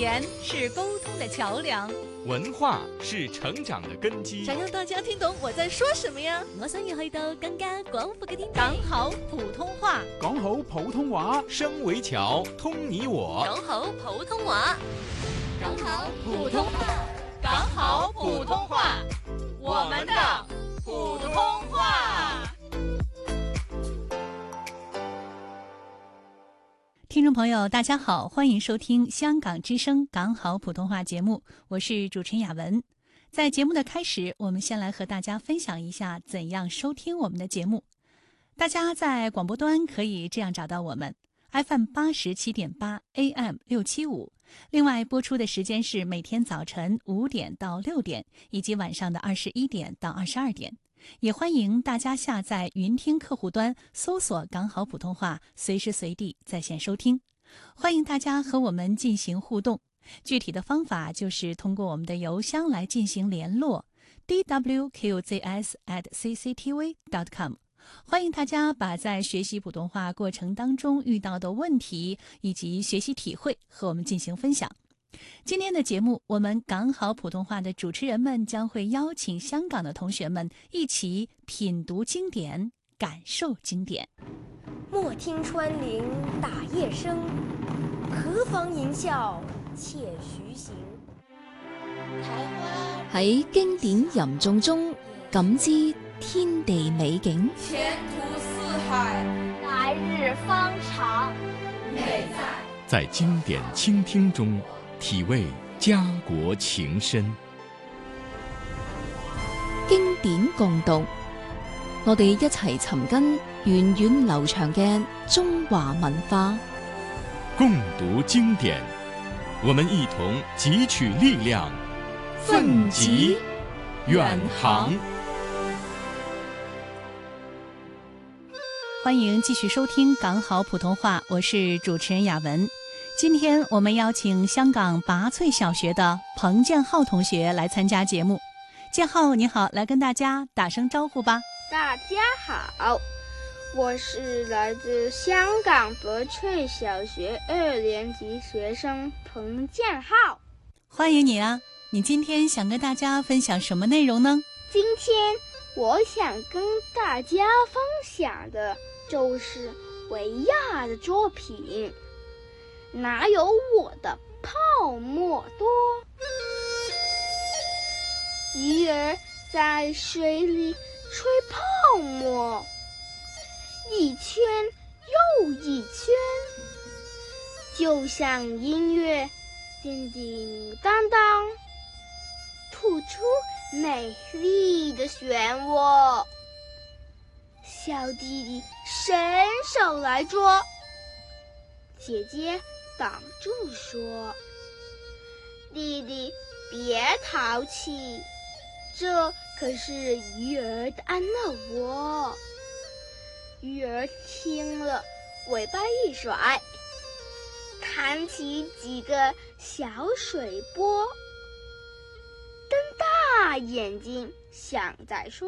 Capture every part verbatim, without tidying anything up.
言是沟通的桥梁， 文化是成长的根基。 想让大家听懂我在说什么呀？ 我想要去到更加廣闊嘅天地。 講好普通話， 講好普通話， 聲為橋，通你我。 講好普通話， 講好普通話，講好普通話，我們的普通話。 听众朋友大家好，欢迎收听香港之声港好普通话节目，我是主持人雅文。在节目的开始，我们先来和大家分享一下怎样收听我们的节目。大家在广播端可以这样找到我们 F M 八十七点八 A M 六七五，另外播出的时间是每天早晨五点到六点，以及晚上的二十一点到二十二点。也欢迎大家下载云听客户端，搜索港好普通话，随时随地在线收听。欢迎大家和我们进行互动，具体的方法就是通过我们的邮箱来进行联络 d w q z s at c c t v dot com。 欢迎大家把在学习普通话过程当中遇到的问题以及学习体会和我们进行分享。今天的节目，我们港好普通话的主持人们将会邀请香港的同学们一起品读经典，感受经典。 莫听穿林打叶声，何妨吟啸且徐行。 喺經典吟誦中感知天地美景， 前途似海， 來日方長， 美在在經典傾聽中體味家國情深。 經典共讀，我哋一齊尋根源遠流長嘅中華文化。 共讀經典，我們一同汲取力量，奮楫遠航。 歡迎繼續收聽港好普通話，我是主持人雅文。今天我們邀請香港拔萃小學的彭建浩同學來參加節目。建浩你好，來跟大家打聲招呼吧。 大家好，我是來自香港拔萃小學二年級學生彭建浩。 歡迎你啊，你今天想跟大家分享什麼內容呢？ 今天我想跟大家分享的就是維亞的作品，哪有我的泡沫多？魚兒在水裡吹泡沫，一圈又一圈，就像音樂叮叮當當，吐出美麗的漩渦。小弟弟伸手來捉，姐姐擋住說：弟弟別淘氣，這可是魚兒的安樂窩。魚兒聽了，尾巴一甩，彈起幾個小水波，瞪大眼睛想再說：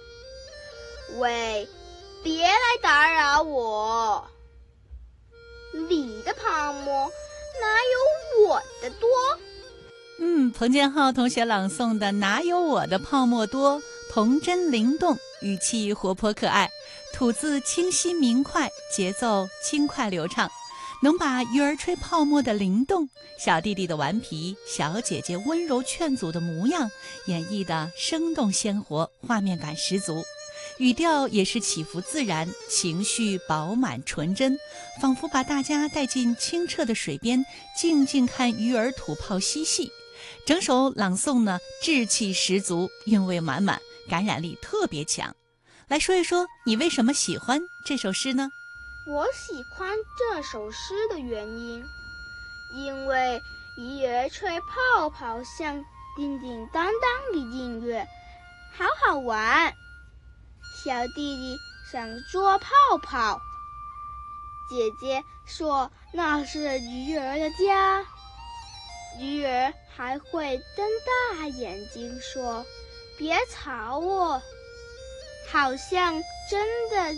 喂，別來打擾我，你的泡沫哪有我的多？ 嗯，彭建浩同學朗誦的哪有我的泡沫多，童真靈動，語氣活潑可愛，吐字清晰明快，節奏輕快流暢，能把魚兒吹泡沫的靈動，小弟弟的頑皮，小姐姐溫柔勸阻的模樣演繹得生動鮮活，畫面感十足，語調也是起伏自然，情緒飽滿純真，仿佛把大家帶進清澈的水邊，靜靜看魚兒吐泡嬉戲。整首朗誦呢，志氣十足，韻味滿滿，感染力特別強。來說一說你為什麼喜歡這首詩呢？ 我喜歡這首詩的原因，因為魚兒吹泡泡像叮叮當當的音樂，好好玩。小弟弟想捉泡泡，姐姐說那是魚兒的家。魚兒還會瞪大眼睛說：別吵我，好像真的